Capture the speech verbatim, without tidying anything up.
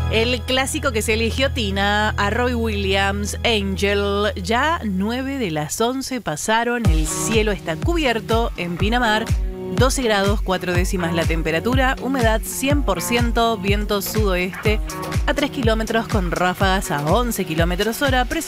El clásico que se eligió Tina, a Roy Williams, Angel. Ya nueve de las once pasaron, el cielo está cubierto en Pinamar. doce grados, cuatro décimas la temperatura, humedad cien por ciento, viento sudoeste a tres kilómetros con ráfagas a once kilómetros hora.